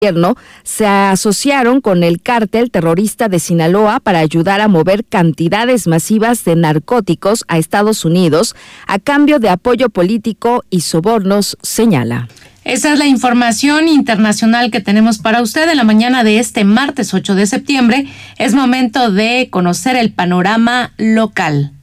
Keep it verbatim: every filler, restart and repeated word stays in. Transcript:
gobierno se asociaron con el cártel terrorista de Sinaloa para ayudar a mover cantidades masivas de narcóticos a Estados Unidos a cambio de apoyo político y sobornos, señala. Esa es la información internacional que tenemos para usted en la mañana de este martes ocho de septiembre. Es momento de conocer el panorama local.